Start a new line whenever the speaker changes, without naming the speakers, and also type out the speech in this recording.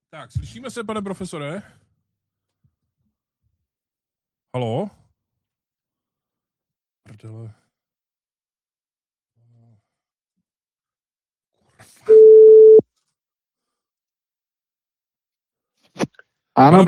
Tak, slyšíme se, pane profesore? Haló? Prdele.
Ano,